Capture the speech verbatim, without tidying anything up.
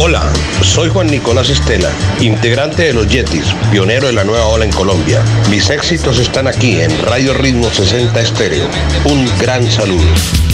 Hola, soy Juan Nicolás Estela, integrante de Los Yetis, pionero de la nueva ola en Colombia. Mis éxitos están aquí en Radio Ritmo sesenta Estéreo. Un gran saludo.